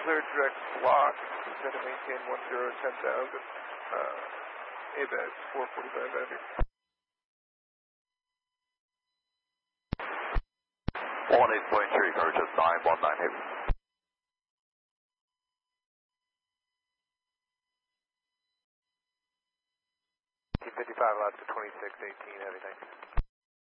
clear direct block, then to maintain 10,000, ABEX 445 Heavy. 18.3, coverage of 919 Heavy. 55 left to 2618 Heavy, thanks.